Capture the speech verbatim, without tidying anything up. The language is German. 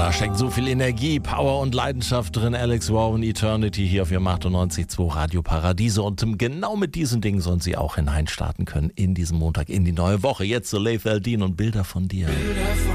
Da steckt so viel Energie, Power und Leidenschaft drin. Alex Warren, Eternity hier auf Ihrem achtundneunzig Komma zwei Radio Paradiese. Und genau mit diesen Dingen sollen Sie auch hineinstarten können in diesen Montag, in die neue Woche. Jetzt so Laith Al-Din und Bilder von dir. Bilder von